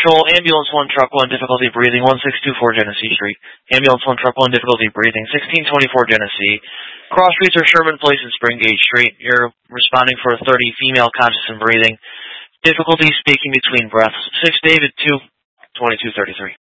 Control, Ambulance 1, Truck 1, difficulty breathing, 1624 Genesee Street. Ambulance 1, Truck 1, difficulty breathing, 1624 Genesee. Cross streets are Sherman Place and Spring Gate Street. You're responding for a 30, female, conscious and breathing. Difficulty speaking between breaths. 6 David 2, 2233.